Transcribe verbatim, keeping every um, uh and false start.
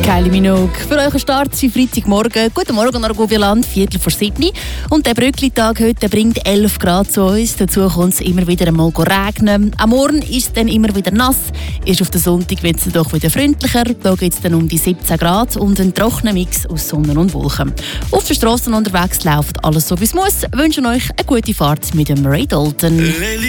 Kylie Minogue. Für euren Start sind Freitagmorgen. Guten Morgen, Argovierland, Viertel vor sieben. Und der Brückli-Tag heute bringt elf Grad zu uns. Dazu kommt es immer wieder einmal regnen. Am Morgen ist es dann immer wieder nass. Erst auf den Sonntag wird es doch wieder freundlicher. Da geht es dann um die siebzehn Grad und einen trockenen Mix aus Sonne und Wolken. Auf den Strassen unterwegs läuft alles so, wie es muss. Wir wünschen euch eine gute Fahrt mit dem Ray Dalton.